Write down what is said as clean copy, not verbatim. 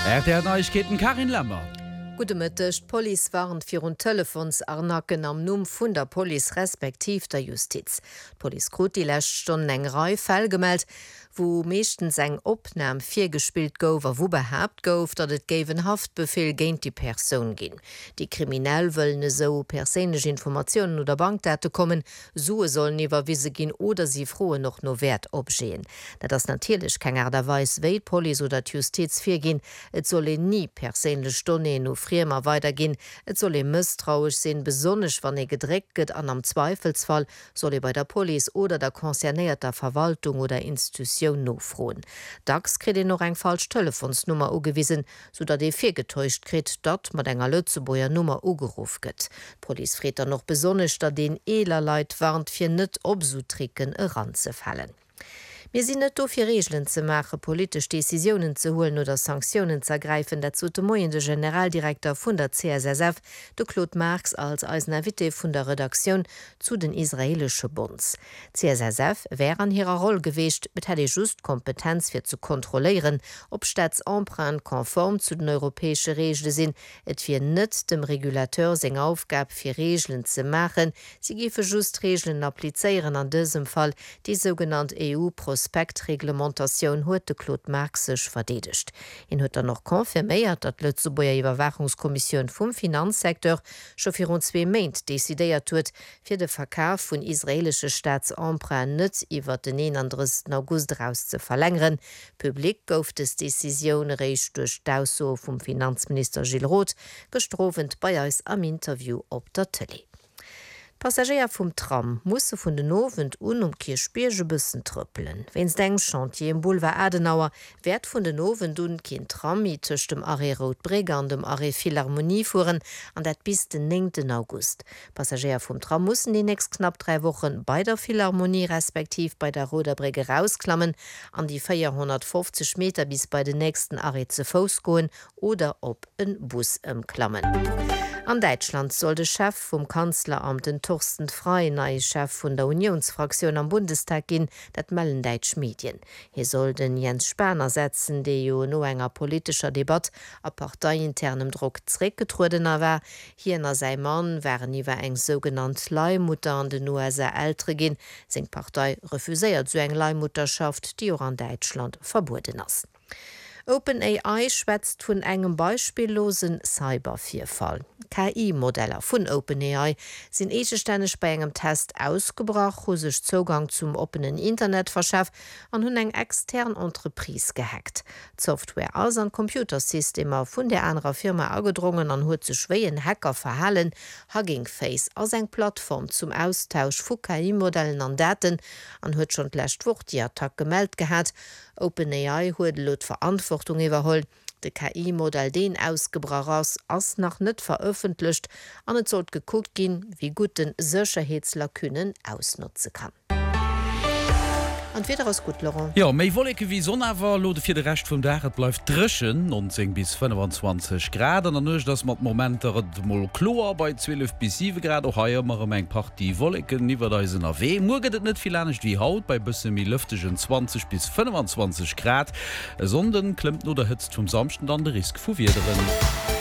RTL Neuigkeiten Karin Lammer. Gute Mittag, Police waren für un Telefons Arnacken am Numm vun der Police respektiv der Justiz. Police krut die lächt Stunden eng Reihe Fälle gemeldet, wo meeschtens eng Opnahme viergespielt gouf, wo behauptet gouf, dat et gewen Haftbefehl géint die Person gin. Die Kriminell wëllen so persönliche Informationen oder Bankdaten kommen, Sue sollen iwwerwiese gin oder sie frohe noch no Wert opgehen. Dat das natürlich kein derweis wéi Police oder Justiz firgin, et solle nie persönlich Stonne no friemer weitergin, et solle misstrauisch sinn besonnech wann gedreckt gëtt an am Zweifelsfall solle bei der Police oder der konzernierter Verwaltung oder Institution nofroen. Dax krit noch eng falsch Telefonsnummer ugewiesen, sodat de fir getäuscht krit, dat mat enger Lützeboer Nummer ugeruf gëtt. Police friet noch besonnech, dat den eler Leiit warnt fir net opzutricken ranzefallen. Wir sind nicht dafür Regeln zu machen, politische Decisionen zu holen oder Sanktionen zu ergreifen, dazu der neue Generaldirektor von der CSSF, der Claude Marx, als Invité von der Redaktion zu den israelischen Bunds. CSSF wäre an ihrer Rolle gewesen, mit hätte just Kompetenz für zu kontrollieren, ob Staatsemprunts konform zu den europäischen Regeln sind, et wir nicht dem Regulateur seine Aufgabe für Regeln zu machen, sie geben just Regeln applizieren, an diesem Fall die sogenannte EU-Prospektreglementation huet de Claude Marx sech verdedigt. In huet noch konfirméiert, dat Lützeboer Überwachungskommission vum Finanzsektor schon für rund 2 Monate desideiert huet, fir de Verkauf vun israelsche Staatsemprunts net iwwer den 31. August raus zu verlängern. Publik gouf des Decision recht durch d'Ausso vum Finanzminister Gilles Roth, gestrofend bei eis am Interview op der Tele. Passagier vom Tram musse vun den Nowen Kirchbiergebüssen trüppeln. Wenns denk Chantier im Boulevard Adenauer werd vun den Nowen kin Trami tech dem Arrêt Rot-Brega an dem Arrêt Philharmonie fuhren, an dat bis den 9. August. Passagier vom Tram mussen die nächst knapp 3 Wochen bei der Philharmonie respektiv bei der Roter Brege rausklammen, an die 450 Meter bis bei den nächsten Arrêt zu Fuß goen oder op en Bus klammen. An Deutschland soll der Chef vom Kanzleramt, den Thorsten Frey, neue Chef von der Unionsfraktion am Bundestag gehen, das melden deutsche Medien. Hier soll den Jens Spahn ersetzen, der jo no enger politischer Debatte a parteiinternem Druck zurückgetruden war. Hier na sein Mann wären iwwer eng sogenannt Leihmutter an den USA ältere gehen. Sing Partei refuséiert so eng Leihmutterschaft, die auch an Deutschland verboten ist. OpenAI schwätzt vun engem beispiellosen Cybervierfall. KI-Modeller vun OpenAI sind egestännech bei engem Test ausgebracht, hu sech Zugang zum offenen Internet verschafft an hunn eng extern Entreprise gehackt. Software aus an Computersystemer vun der anderer Firma agedrungen an huet ze schwéien Hacker verhalen, Hugging Face als eng Plattform zum Austausch vu KI-Modellen an Daten an huet schon lächtwoch die Attack gemeldet gehabt. OpenAI huet laut Verantwortung iwwerholl. De KI-Modell den ausgebracht ass nach net veröffentlicht, an et sollt geguckt gin, wie gut den Sicherheitslakünen ausnutzen kann. Und wieder aus gut, Laurent. Ja, méi wolleke wie sonnawer lode fir de recht vum Daget bleif dreschen 19 bis 25 Grad an nuch dats mat momenter moll klo bei 12 bis 7 Grad och haier mar eng Party wolleken niwer daisen aW. Muget et net vielnecht wie haut bei bësse mi lüftegen 20 bis 25 Grad. Sonden klemmt no der Hitzt vum samchten an de Risk vu Wiederen.